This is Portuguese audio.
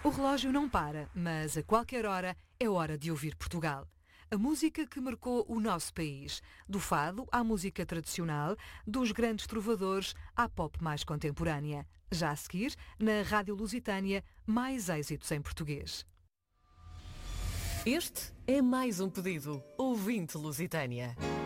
O relógio não para, mas a qualquer hora é hora de ouvir Portugal. A música que marcou o nosso país. Do fado à música tradicional, dos grandes trovadores à pop mais contemporânea. Já a seguir, na Rádio Lusitânia, mais êxitos em português. Este é mais um pedido. Ouvinte Lusitânia.